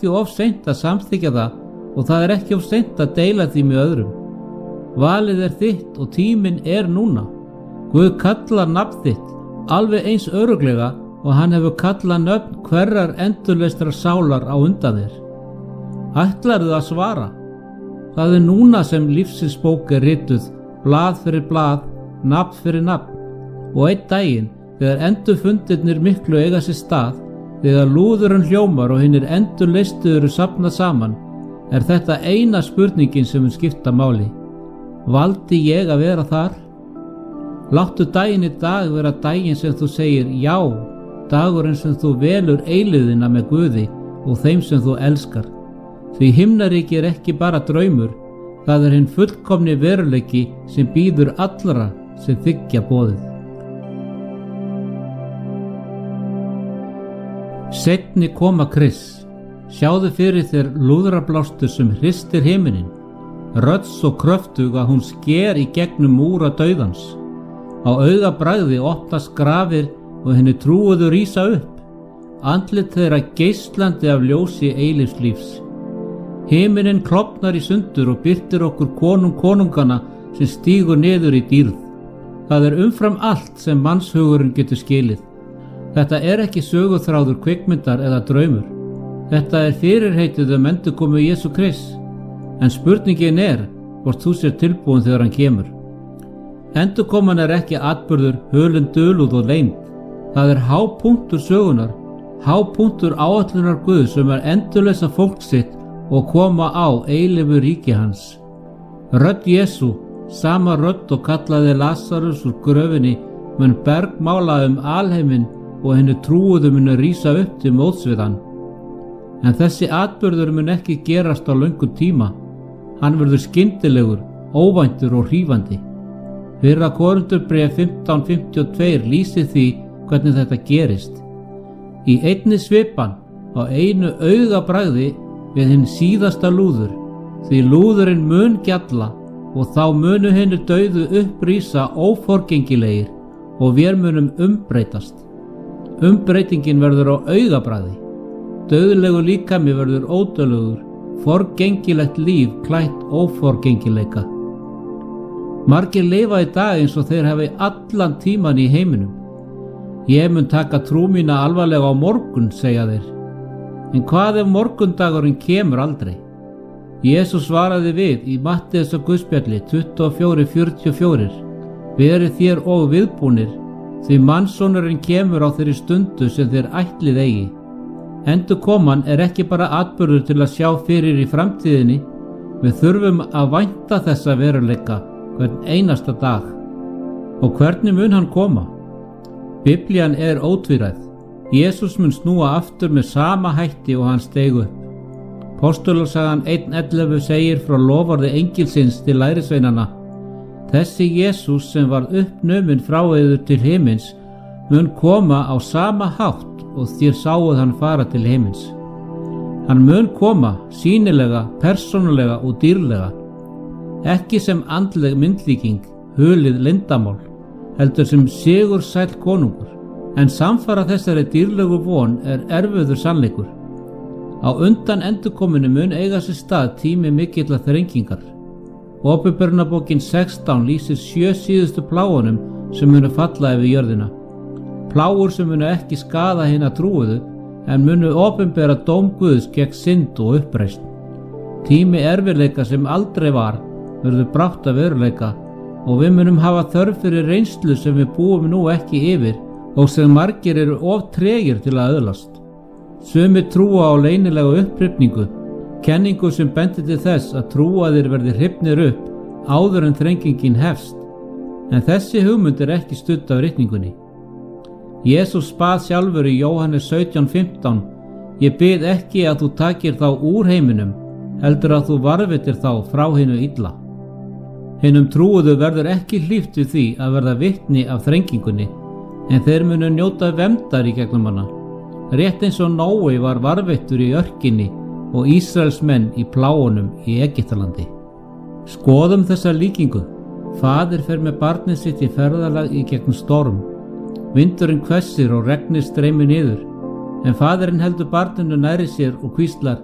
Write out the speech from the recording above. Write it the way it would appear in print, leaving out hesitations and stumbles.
ekki of seint að samþykkja það og það er ekki of seint að deila því með öðrum. Valið er þitt og tíminn er núna. Guð kallar nafn þitt alveg eins örugglega og hann hefur kallað nöfn hverrar endurleistrar sálar á undan þér. Ætlarðu að svara? Það er núna sem lífsins bók er rituð, blað fyrir blað, nafn fyrir nafn. Og einn daginn, þegar endurfundirnir miklu eiga sér stað, þegar lúðurinn hljómar og hinnir endurleistu eru safnað saman, er þetta eina spurningin sem skipta máli. Valdi ég að vera þar? Láttu daginn í dag vera daginn sem þú segir já, dagurinn sem þú velur eilíðina með Guði og þeim sem þú elskar. Því himnaríki er ekki bara draumur, það er hinn fullkomni veruleiki sem bíður allra sem þiggja boðið. Seinni koma Krists. Sjáðu fyrir þér lúðrablástur sem hristir himinin, rödd svo kröftug að hún sker í gegnum múra dauðans. Á augabragði opnast grafir og henni trúuðu rísa upp, andlit þeirra geislandi af ljósi eilífs lífs. Himinin klofnar í sundur og birtir okkur konungana sem stígur niður í dýrð. Það er umfram allt sem mannshugurinn getur skilið. Þetta er ekki söguþráður kvikmyndar eða draumur. Þetta er fyrirheitið endurkomu Jesú Krists. En spurningin er hvort þú sér tilbúin þegar hann kemur. Endurkoman er ekki atburður, hulin dulúð og leynd. Það er hápunktur sögunar, hápunktur áætlunar Guðs sem er endurleysa fólk sitt og koma á eilífu ríki hans. Rödd Jesú, sama rödd og kallaði Lasarus úr gröfinni, mun bergmála alheiminn og henni trúuðu munu rísa upp til móts við hann. En þessi atburður mun ekki gerast á löngum tíma. Hann verður skyndilegur, óvæntur og hrífandi. Fyrra Korintharbréf 15:52 lýsir því hvernig þetta gerist. Í einni svipan, á einu augabragði við hinn síðasta lúður, því lúðurinn mun gjalla og þá munu hinir dauðu upprísa óforgengilegir og vér munum umbreytast. Umbreytingin verður á augabragði. Dauðlegu líkami verður ódauðlegur, forgengilegt líf klætt óforgengileika. Margir lifa í dag eins og þeir hafi allan tíman í heiminum. Ég mun taka trú mína alvarlega á morgun, segja þeir. En hvað ef morgundagurinn kemur aldrei? Jesús svaraði við í Matteusar guðspjalli 24:44. Verið þér og viðbúnir, því mannssonurinn kemur á þeirri stundu sem þér ætlið eigi. Endurkoman er ekki bara atburður til að sjá fyrir í framtíðinni. Við þurfum að vænta þessa veruleika hvern einasta dag. Og hvernig mun hann koma? Biblían er ótvíræð. Jesús mun snúa aftur með sama hætti og hann steig upp. Póstulasagan 1:11 segir frá loforði engilsins til lærisveinana: Þessi Jesús sem var uppnuminn frá yður til himins mun koma á sama hátt og þér sáuð hann fara til himins. Hann mun koma sýnilega, persónulega og dýrlega, ekki sem andleg myndlíking, hulið leyndarmál, heldur sem sigursæll konungur. En samfara þessari dýrlegu von er erfiður sannleikur. Á undan endurkominu mun eiga sér stað tími mikilla þrengingar. Opinberunarbókin 16 lýsir 7 síðustu plágunum sem munu falla yfir jörðina. Plágur sem munu ekki skaða hina trúuðu, en munu opinbera dóm Guðs gegn synd og uppreisn. Tími erfiðleika sem aldrei var verður brátt að veruleika og við munum hafa þörf fyrir reynslu sem við búum nú ekki yfir og sem margir eru of tregir til að öðlast. Sumir trúa á leynilega upphrifningu, kenningu sem bendir til þess að trúaðir verði hrifnir upp áður en þrengingin hefst, en þessi hugmynd er ekki studd af ritningunni. Jesús bað sjálfur í Jóhannes 17:15: Ég bið ekki að þú takir þá úr heiminum, heldur að þú varðveitir þá frá hinu illa. Hinum trúuðu verður ekki hlíft við því að verða vitni af þrengingunni, en þeir munu njóta verndar í gegnum hana. Rétt eins og Nói var varðveittur í örkinni og Ísraels menn í plágunum í Egyptalandi. Skoðum þessa líkingu. Faðir fer með barnið sitt í ferðalag í gegnum storm. Vindurinn hvessir og regnið streymir niður, en faðirinn heldur barninu nærri sér og hvíslar: